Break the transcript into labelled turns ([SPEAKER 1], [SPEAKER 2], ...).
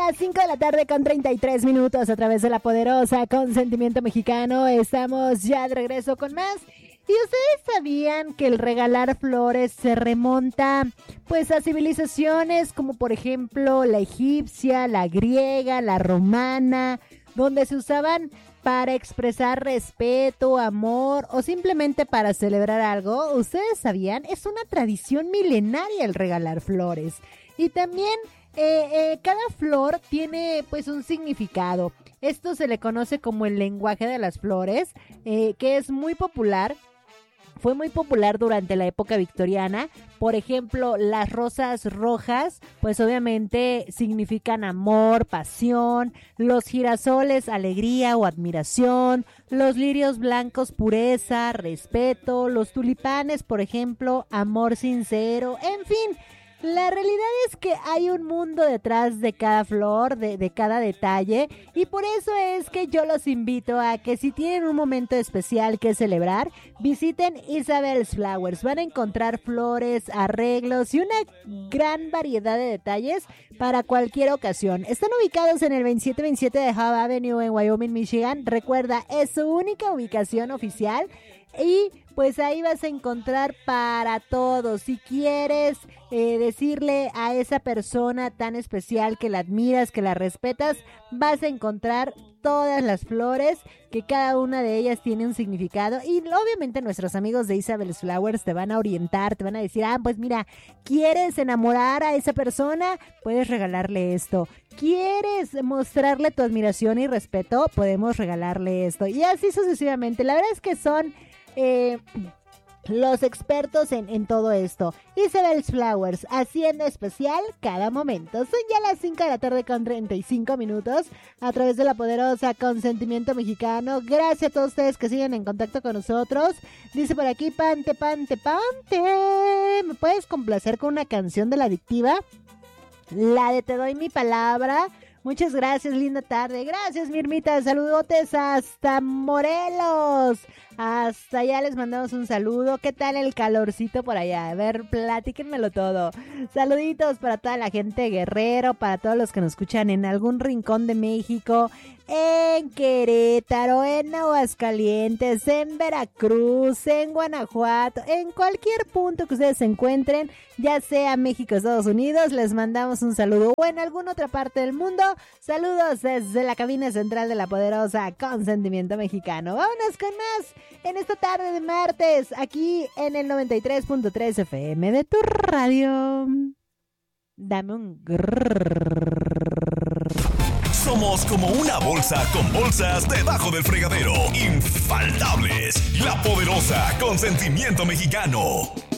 [SPEAKER 1] las 5 de la tarde con 33 minutos a través de la poderosa Consentimiento Mexicano. Estamos ya de regreso con más. ¿Y ustedes sabían que el regalar flores se remonta pues a civilizaciones como por ejemplo la egipcia, la griega, la romana, donde se usaban para expresar respeto, amor o simplemente para celebrar algo? ¿Ustedes sabían? Es una tradición milenaria el regalar flores. Y también cada flor tiene pues un significado. Esto se le conoce como el lenguaje de las flores, que es muy popular. Fue muy popular durante la época victoriana. Por ejemplo, las rosas rojas, pues obviamente significan amor, pasión. Los girasoles, alegría o admiración. Los lirios blancos, pureza, respeto. Los tulipanes, por ejemplo, amor sincero. En fin, la realidad es que hay un mundo detrás de cada flor, de cada detalle, y por eso es que yo los invito a que si tienen un momento especial que celebrar, visiten Isabel's Flowers. Van a encontrar flores, arreglos y una gran variedad de detalles para cualquier ocasión. Están ubicados en el 2727 de Hub Avenue en Wyoming, Michigan. Recuerda, es su única ubicación oficial. Y pues ahí vas a encontrar para todos. Si quieres decirle a esa persona tan especial que la admiras, que la respetas, vas a encontrar todas las flores, que cada una de ellas tiene un significado. Y obviamente nuestros amigos de Isabel's Flowers te van a orientar, te van a decir, pues mira, ¿quieres enamorar a esa persona? Puedes regalarle esto. ¿Quieres mostrarle tu admiración y respeto? Podemos regalarle esto. Y así sucesivamente. La verdad es que son los expertos en todo esto. Isabel's Flowers, haciendo especial cada momento. Son ya las 5 de la tarde con 35 minutos a través de la poderosa Consentimiento Mexicano. Gracias a todos ustedes que siguen en contacto con nosotros. Dice por aquí, Pante, ¿me puedes complacer con una canción de La Adictiva? La de Te Doy Mi Palabra. Muchas gracias, linda tarde. Gracias, Mirmita. Saludotes hasta Morelos. Hasta allá les mandamos un saludo. ¿Qué tal el calorcito por allá? A ver, platíquenmelo todo. Saluditos para toda la gente de Guerrero, para todos los que nos escuchan en algún rincón de México, en Querétaro, en Aguascalientes, en Veracruz, en Guanajuato, en cualquier punto que ustedes se encuentren, ya sea México, Estados Unidos, les mandamos un saludo, o en alguna otra parte del mundo. Saludos desde la cabina central de la poderosa Consentimiento Mexicano. Vámonos con más en esta tarde de martes, aquí en el 93.3 FM de tu radio. Dame un grrr.
[SPEAKER 2] Somos como una bolsa con bolsas debajo del fregadero. Infaltables. La poderosa Consentimiento Mexicano.